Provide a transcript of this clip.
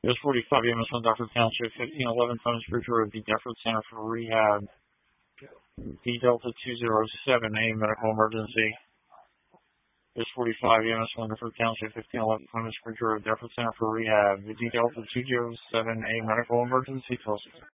There's 45 EMS 1 Dr. Township, 1511 Clemens Bridge Road, the Deptford Center for Rehab. D Delta 207A medical emergency. There's 45 EMS 1 Deptford Township, 1511 Clemens Bridge Road, Deptford Center for Rehab. D Delta 207A medical emergency.